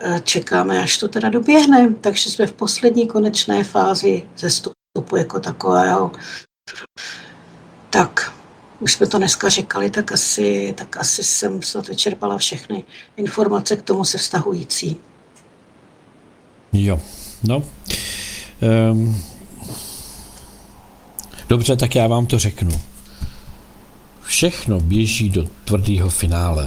čekáme, až to teda doběhne. Takže jsme v poslední konečné fázi zestupu jako takového. Tak, už jsme to dneska říkali, tak asi jsem se vyčerpala všechny informace k tomu se vztahující. Jo, no. Dobře, tak já vám to řeknu. Všechno běží do tvrdého finále.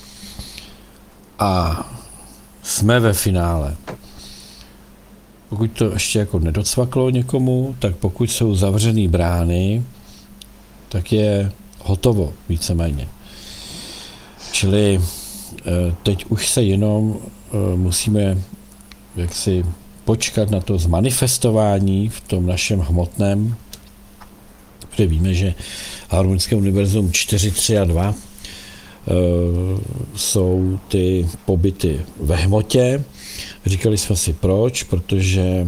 A jsme ve finále. Pokud to ještě jako nedocvaklo někomu, tak pokud jsou zavřený brány, tak je hotovo, víceméně. Čili teď už se jenom musíme jaksi počkat na to zmanifestování v tom našem hmotném, protože víme, že Harmonické univerzum 4, 3 a 2 jsou ty pobyty ve hmotě. Říkali jsme si proč, protože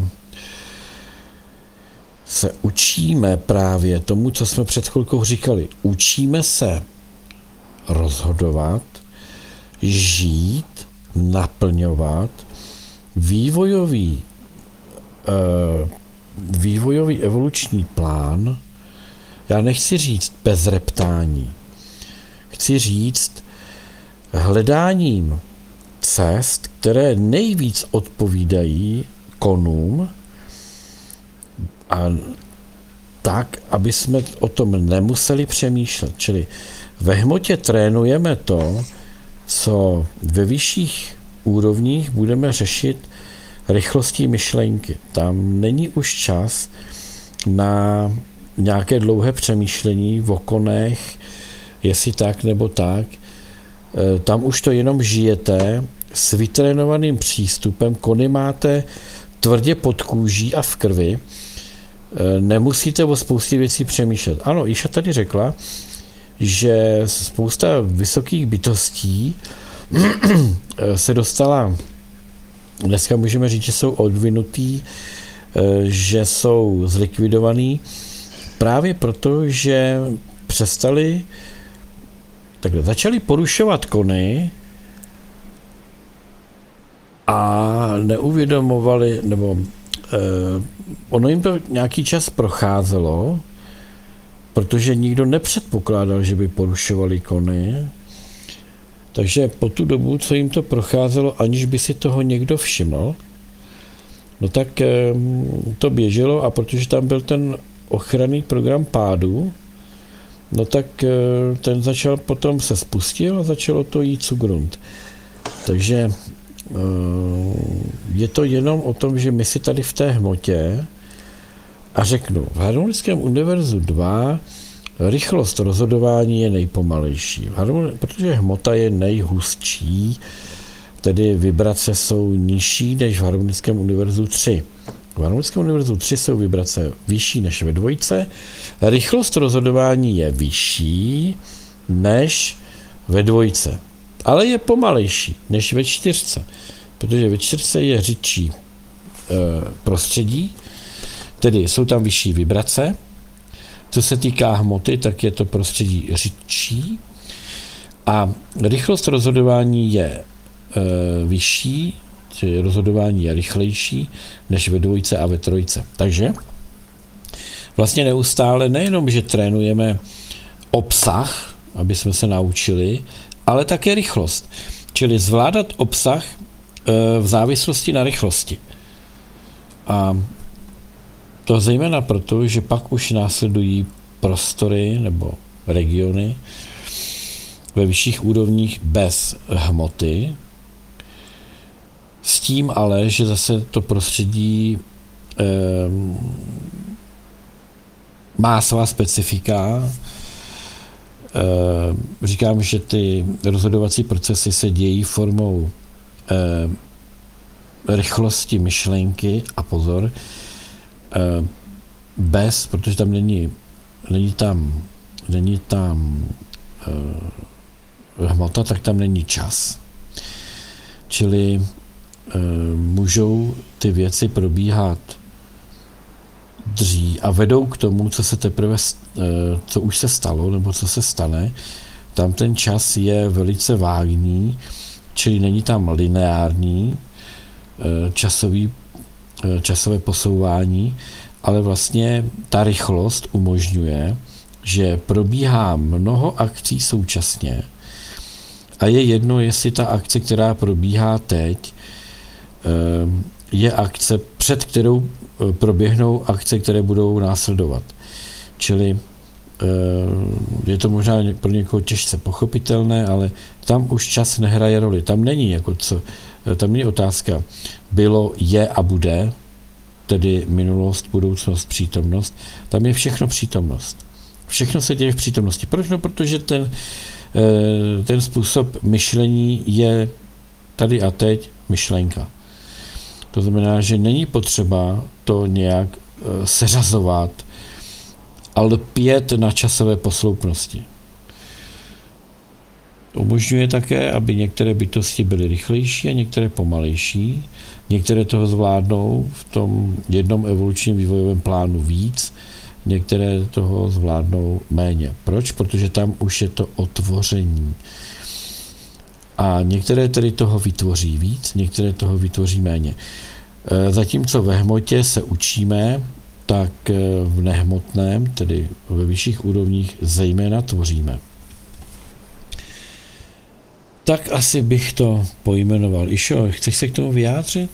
se učíme právě tomu, co jsme před chvilkou říkali. Učíme se rozhodovat, žít, naplňovat vývojový evoluční plán. Já nechci říct bez reptání. Chci říct hledáním cest, které nejvíc odpovídají konům, a tak, aby jsme o tom nemuseli přemýšlet. Čili ve hmotě trénujeme to, co ve vyšších úrovních budeme řešit rychlostí myšlenky. Tam není už čas na nějaké dlouhé přemýšlení v okonech, jestli tak nebo tak. Tam už to jenom žijete s vytrénovaným přístupem, kony máte tvrdě pod kůží a v krvi, nemusíte o spoustě věcí přemýšlet. Ano, Iša tady řekla, že spousta vysokých bytostí se dostala, dneska můžeme říct, že jsou odvinutý, že jsou zlikvidovaný, právě proto, že začali porušovat kony a neuvědomovali, nebo ono jim to nějaký čas procházelo, protože nikdo nepředpokládal, že by porušovali kony. Takže po tu dobu, co jim to procházelo, aniž by si toho někdo všiml, no tak to běželo, a protože tam byl ten ochranný program pádu, no tak ten začal potom se spustil a začalo to jít zugrund. Takže je to jenom o tom, že my si tady v té hmotě, a řeknu, v Harmonickém univerzu 2 rychlost rozhodování je nejpomalejší, protože hmota je nejhustší, tedy vibrace jsou nižší než v Harmonickém univerzu 3. V Harmonickém univerzu 3 jsou vibrace vyšší než ve 2, rychlost rozhodování je vyšší než ve 2, ale je pomalejší než ve 4, protože ve 4 je řidčí prostředí, tedy jsou tam vyšší vibrace. Co se týká hmoty, tak je to prostředí řidčí a rychlost rozhodování je vyšší, čili rozhodování je rychlejší než ve 2 a ve 3. Takže vlastně neustále nejenom, že trénujeme obsah, aby jsme se naučili, ale také rychlost. Čili zvládat obsah v závislosti na rychlosti. A to zejména proto, že pak už následují prostory nebo regiony ve vyšších úrovních bez hmoty, s tím ale, že zase to prostředí má svá specifika. Říkám, že ty rozhodovací procesy se dějí formou rychlosti myšlenky a pozor, protože tam není tam hmota, tak tam není čas. Čili můžou ty věci probíhat dřív a vedou k tomu, co už se stalo, nebo co se stane. Tam ten čas je velice vágní, čili není tam lineární, časové posouvání, ale vlastně ta rychlost umožňuje, že probíhá mnoho akcí současně a je jedno, jestli ta akce, která probíhá teď, je akce, před kterou proběhnou akce, které budou následovat. Čili je to možná pro někoho těžce pochopitelné, ale tam už čas nehraje roli. Tam není tam není otázka bylo, je a bude, tedy minulost, budoucnost, přítomnost. Tam je všechno přítomnost. Všechno se děje v přítomnosti. Proč? No, protože ten způsob myšlení je tady a teď myšlenka. To znamená, že není potřeba to nějak seřazovat a lpět na časové posloupnosti. Umožňuje také, aby některé bytosti byly rychlejší a některé pomalejší. Některé toho zvládnou v tom jednom evolučním vývojovém plánu víc, některé toho zvládnou méně. Proč? Protože tam už je to otvoření. A některé tedy toho vytvoří víc, některé toho vytvoří méně. Zatímco ve hmotě se učíme, tak v nehmotném, tedy ve vyšších úrovních, zejména tvoříme. Tak asi bych to pojmenoval. Išo, chceš se k tomu vyjádřit?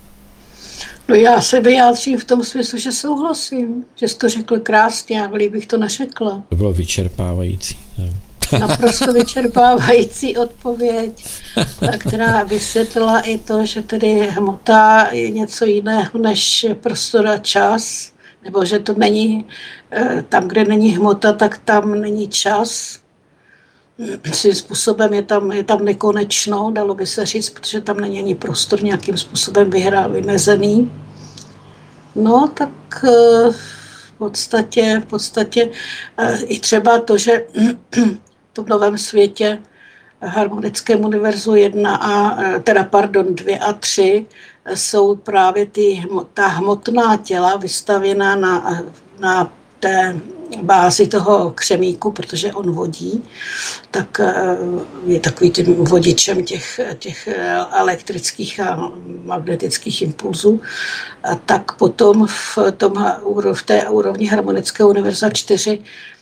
No já se vyjádřím v tom smyslu, že souhlasím, že jsi to řekl krásně, ale bych to neřekla. To bylo vyčerpávající. Ne? Naprosto vyčerpávající odpověď, která vysvětlila i to, že tedy hmota je něco jiného než prostor a čas, nebo že to není, tam, kde není hmota, tak tam není čas. Svým způsobem je tam nekonečno, dalo by se říct, protože tam není ani prostor nějakým způsobem vymezený. No, tak v podstatě i třeba to, že v tom novém světě harmonickém univerzu 2 a 3 jsou právě ta hmotná těla vystavěná na té bázi toho křemíku, protože on vodí, tak je takový tím vodičem těch elektrických a magnetických impulzů. A tak potom v té úrovni harmonického univerza 4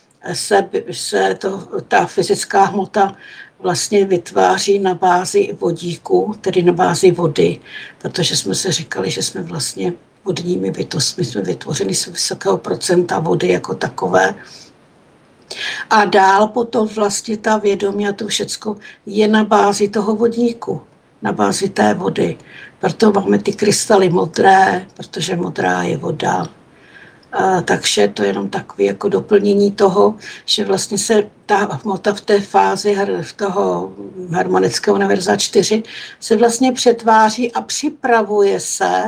se ta fyzická hmota vlastně vytváří na bázi vodíku, tedy na bázi vody, protože jsme se říkali, že jsme vlastně vodními bytostmi, jsme vytvořeni z vysokého procenta vody jako takové. A dál potom vlastně ta vědomí a to všecko je na bázi toho vodíku, na bázi té vody. Proto máme ty krystaly modré, protože modrá je voda. Takže to je jenom takové jako doplnění toho, že vlastně se ta hmota v té fázi v toho harmonického univerza 4 se vlastně přetváří a připravuje se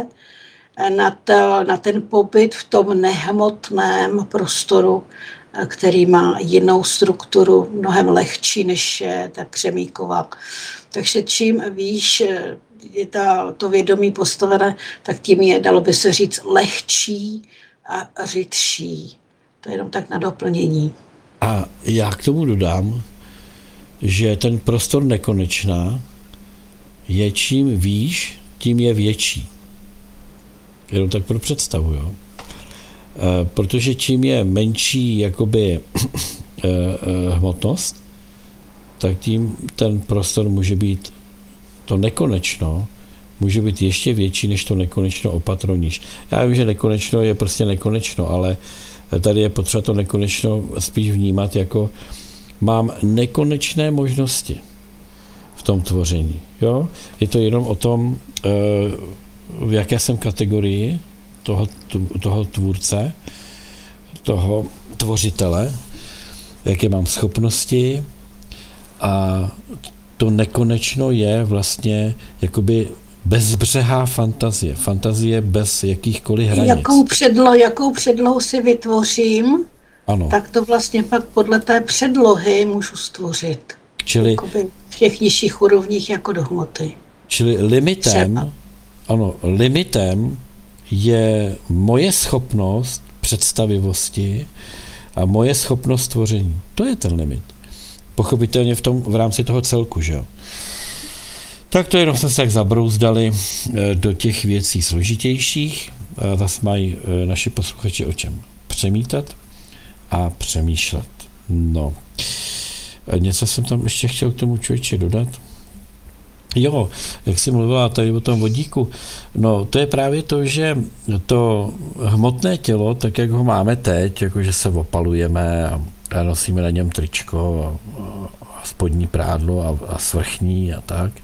na ten pobyt v tom nehmotném prostoru, který má jinou strukturu, mnohem lehčí než je ta křemíková. Takže čím výš je to vědomí postavené, tak tím je, dalo by se říct, lehčí a řidší. To je jenom tak na doplnění. A já k tomu dodám, že ten prostor nekonečná je čím výš, tím je větší. Jenom tak pro představu, jo. Protože čím je menší jakoby hmotnost, tak tím ten prostor může být to nekonečno, může být ještě větší než to nekonečno opatro níž. Já vím, že nekonečno je prostě nekonečno, ale tady je potřeba to nekonečno spíš vnímat jako mám nekonečné možnosti v tom tvoření. Jo? Je to jenom o tom, v jaké jsem kategorii toho tvůrce, toho tvořitele, jaké mám schopnosti a to nekonečno je vlastně jakoby bezbřehá fantazie. Fantazie bez jakýchkoliv hranic. Jakou předlohu si vytvořím, ano, tak to vlastně pak podle té předlohy můžu stvořit. Čili v těch nižších úrovních jako do hmoty. Čili limitem je moje schopnost představivosti a moje schopnost tvoření. To je ten limit. Pochopitelně v rámci toho celku, že jo. Tak to jenom jsme se tak zabrouzdali do těch věcí složitějších. Zase mají naši posluchači o čem přemítat a přemýšlet. No, něco jsem tam ještě chtěl k tomu člověče dodat. Jo, jak jsi mluvila tady o tom vodíku, no to je právě to, že to hmotné tělo, tak jak ho máme teď, jakože se opalujeme a nosíme na něm tričko a spodní prádlo a svrchní a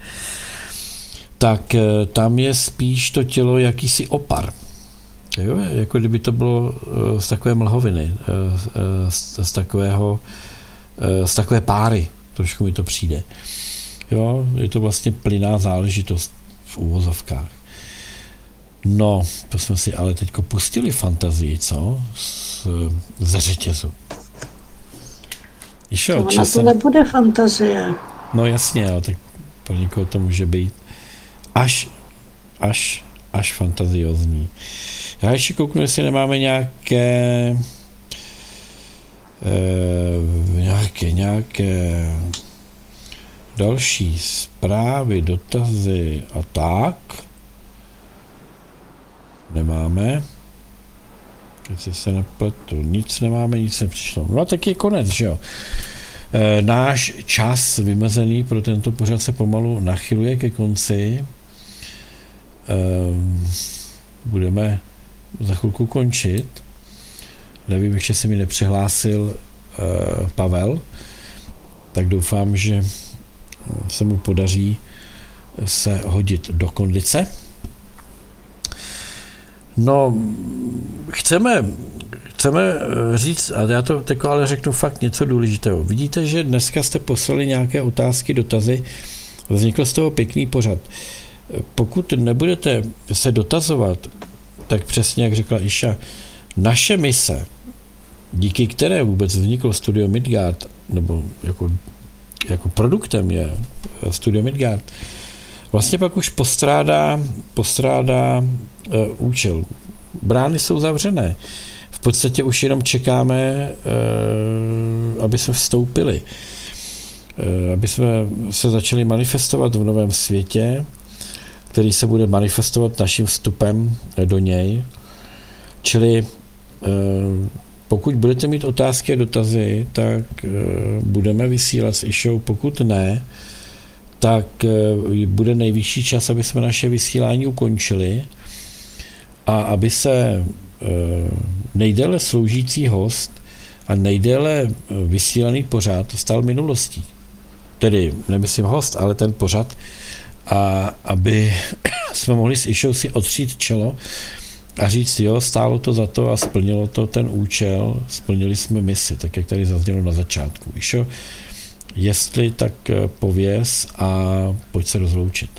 tak tam je spíš to tělo jakýsi opar. Jo, jako kdyby to bylo z takové mlhoviny, z takové páry, trošku mi to přijde. Jo, je to vlastně plynná záležitost v úvozovkách. No, to jsme si ale teďko pustili fantazii, co? Ze řetězu. Ona to nebude fantazie. No jasně, ale tak pro někoho to může být až fantaziozní. Já ještě kouknu, jestli nemáme nějaké další zprávy, dotazy a tak. Nemáme. Jestli se nepletu, nic nemáme, nic nepřišlo. No a tak je konec, že jo. Náš čas vymezený pro tento pořad se pomalu nachyluje ke konci. Budeme za chvilku končit. Nevím, ještě se mi nepřihlásil Pavel, tak doufám, že se mu podaří se hodit do kondice. No, chceme říct, a já to teď ale řeknu fakt něco důležitého. Vidíte, že dneska jste poslali nějaké otázky, dotazy, vznikl z toho pěkný pořad. Pokud nebudete se dotazovat, tak přesně jak řekla Iša, naše mise, díky které vůbec vzniklo Studio Midgard, nebo jako produktem je Studio Midgard, vlastně pak už postrádá účel. Brány jsou zavřené. V podstatě už jenom čekáme, aby jsme vstoupili. Aby jsme se začali manifestovat v novém světě, který se bude manifestovat naším vstupem do něj. Čili pokud budete mít otázky a dotazy, tak budeme vysílat s Išou. Pokud ne, tak bude nejvyšší čas, aby jsme naše vysílání ukončili a aby se nejdéle sloužící host a nejdéle vysílaný pořad stal minulostí. Tedy nemyslím host, ale ten pořad, a aby jsme mohli s Išou si otřít čelo a říct, jo, stálo to za to a splnilo to ten účel, splnili jsme misi, tak jak tady zaznělo na začátku. Išo, jestli tak pověz a pojď se rozloučit.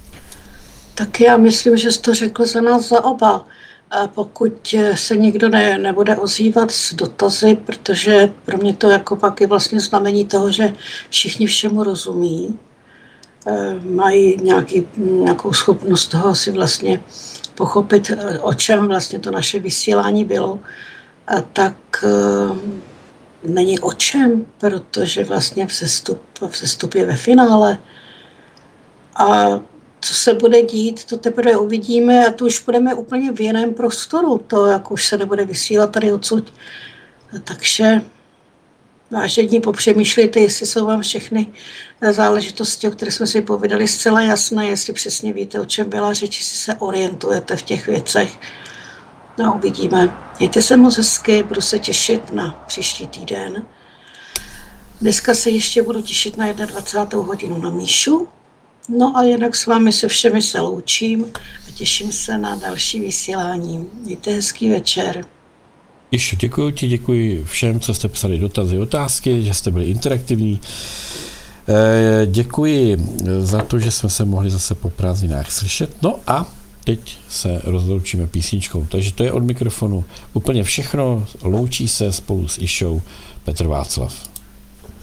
Tak já myslím, že jsi to řekl za nás za oba. A pokud se nikdo nebude ozývat s dotazy, protože pro mě to jako pak je vlastně znamení toho, že všichni všemu rozumí, mají nějakou schopnost toho si vlastně pochopit, o čem vlastně to naše vysílání bylo, tak není o čem, protože vlastně vzestup je ve finále. A co se bude dít, to teprve uvidíme a to už budeme úplně v jiném prostoru. To jako už se nebude vysílat tady odsud. Takže vážení, popřemýšlejte, jestli jsou vám všechny záležitosti, o kterých jsme si povídali, zcela jasné, jestli přesně víte, o čem byla řeč, jestli se orientujete v těch věcech. No, uvidíme. Mějte se moc hezky, budu se těšit na příští týden. Dneska se ještě budu těšit na 21. hodinu na Míšu. No a jinak s vámi se všemi se loučím a těším se na další vysílání. Mějte hezký večer. Ještě děkuji všem, co jste psali dotazy, otázky, že jste byli interaktivní. Děkuji za to, že jsme se mohli zase po prázdninách slyšet. No a teď se rozloučíme písničkou. Takže to je od mikrofonu úplně všechno. Loučí se spolu s Išou Petr Václav.